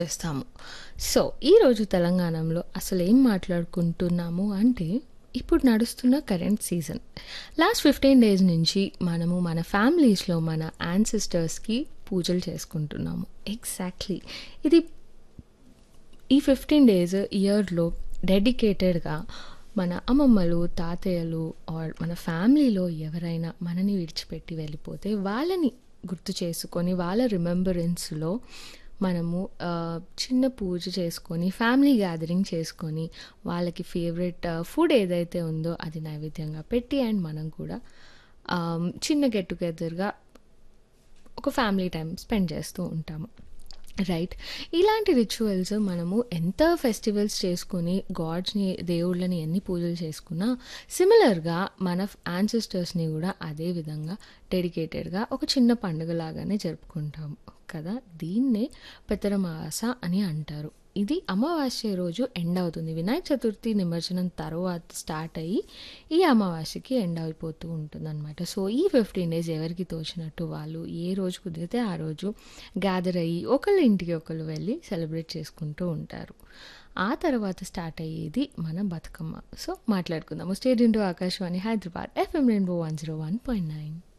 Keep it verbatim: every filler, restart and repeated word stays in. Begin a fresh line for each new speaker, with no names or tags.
చేస్తాము. సో, ఈరోజు తెలంగాణంలో అసలేం మాట్లాడుకుంటున్నాము అంటే, ఇప్పుడు నడుస్తున్న కరెంట్ సీజన్. లాస్ట్ పదిహేను డేస్ నుంచి మనము మన ఫ్యామిలీస్‌లో మన యాన్సెస్టర్స్‌కి పూజలు చేసుకుంటున్నాము. ఎగ్జాక్ట్‌లీ. ఇది ఈ పదిహేను డేస్ ఇయర్‌లో డెడికేటెడ్‌గా మన అమ్మమ్మలు, తాతయ్యలు ఆర్ మన ఫ్యామిలీలో ఎవరైనా మనని విడిచిపెట్టి వెళ్ళిపోతే వాళ్ళని గుర్తు చేసుకొని, వాళ్ళ రిమెంబరెన్స్‌లో మనము ఆహ్, చిన్న పూజ చేసుకొని, ఫ్యామిలీ గ్యాదరింగ్ చేసుకొని, వాళ్ళకి ఫేవరెట్ ఫుడ్ ఏదైతే ఉందో అది నైవేద్యంగా పెట్టి అండ్ మనం కూడా ఆహ్, చిన్న గెట్ టుగెదర్‌గా ఒక ఫ్యామిలీ టైం స్పెండ్ చేస్తూ ఉంటాము. రైట్. ఇలాంటి రిచువల్స్ మనము ఎంత ఫెస్టివల్స్ చేసుకొని గాడ్స్‌ని, దేవుళ్ళని ఎన్ని పూజలు చేసుకున్నా సిమిలర్‌గా మన ఫ్ యాన్సెస్టర్స్‌ని గూడా అదే విధంగా డెడికేటెడ్‌గా ఒక చిన్న పండుగలాగానే జరుపుకుంటాము కదా! దీన్నే పెత్తరమావాస అని అంటారు. ఇది అమావాస్య రోజు ఎండ్ అవుతుంది. వినాయక చతుర్థి నిమజ్జనం తర్వాత స్టార్ట్ అయ్యి ఈ అమావాస్యకి ఎండ్ అయిపోతూ ఉంటుందనమాట. సో, ఈ పదిహేను డేస్ ఎవరికి తోచినట్టు వాళ్ళు ఏ రోజు కుదిరితే ఆ రోజు గ్యాదర్ అయ్యి ఒకళ్ళ ఇంటికి ఒకళ్ళు వెళ్ళి సెలబ్రేట్ చేసుకుంటూ ఉంటారు. ఆ తర్వాత స్టార్ట్ అయ్యేది మన బతుకమ్మ. సో, మాట్లాడుకుందాము. Stay tune to Akashvani Hyderabad FM rainbow one zero one point nine.